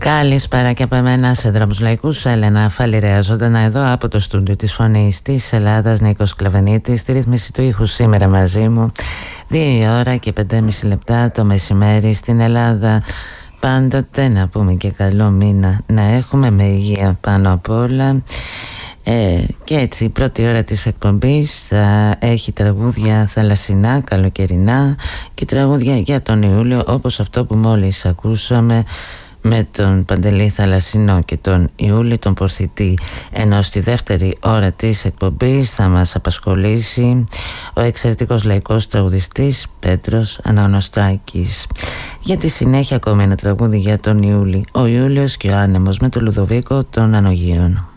Καλησπέρα και από εμένα σε Δρόμους Λαϊκούς. Έλενα Φαλιρέα, ζωντανά εδώ από το στούντιο της Φωνής της Ελλάδας. Νίκος Κλαβενίτης στη ρύθμιση του ήχου σήμερα μαζί μου. 2 ώρα και 5,5 λεπτά το μεσημέρι στην Ελλάδα. Πάντοτε να πούμε και καλό μήνα να έχουμε, με υγεία πάνω απ' όλα. Και έτσι η πρώτη ώρα της εκπομπής θα έχει τραγούδια θαλασσινά, καλοκαιρινά και τραγούδια για τον Ιούλιο, όπως αυτό που μόλις ακούσαμε με τον Παντελή Θαλασσινό και τον Ιούλη τον Πορθητή. Ενώ στη δεύτερη ώρα της εκπομπής θα μας απασχολήσει ο εξαιρετικός λαϊκός τραγουδιστής Πέτρος Αναγνωστάκης. Για τη συνέχεια ακόμη ένα τραγούδι για τον Ιούλη, ο Ιούλιος και ο Άνεμος, με τον Λουδοβίκο των Ανογείων.